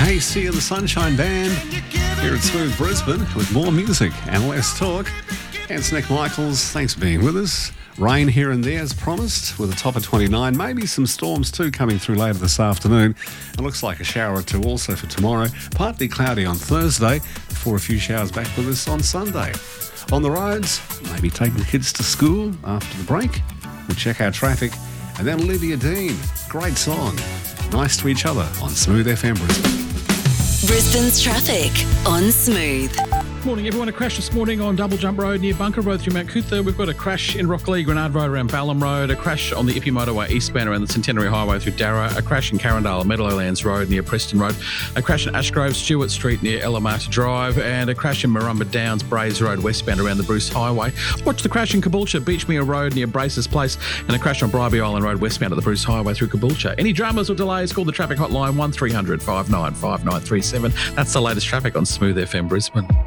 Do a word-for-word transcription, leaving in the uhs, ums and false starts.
Casey and the Sunshine Band here at Smooth Brisbane with more music and less talk. It's Nick Michaels. Thanks for being with us. Rain here and there as promised with a top of twenty-nine. Maybe some storms too coming through later this afternoon. It looks like a shower or two also for tomorrow. Partly cloudy on Thursday before a few showers back with us on Sunday. On the roads, maybe taking the kids to school after the break. We'll check our traffic. And then Olivia Dean. Great song. Nice to each other on Smooth F M Brisbane. Brisbane's traffic on Smooth. Morning, everyone. A crash this morning on Double Jump Road near Bunker Road through Mount Cootha. We've got a crash in Rockley, Grenard Road around Balham Road. A crash on the Ippy Motorway eastbound around the Centenary Highway through Darra. A crash in Carindale, Meadowlands Road near Preston Road. A crash in Ashgrove, Stewart Street near Elamata Drive. And a crash in Marumba Downs, Braes Road westbound around the Bruce Highway. Watch the crash in Caboolture, Beachmere Road near Braces Place. And a crash on Bribie Island Road westbound at the Bruce Highway through Caboolture. Any dramas or delays, call the traffic hotline one three hundred five nine five nine three seven. That's the latest traffic on Smooth F M Brisbane.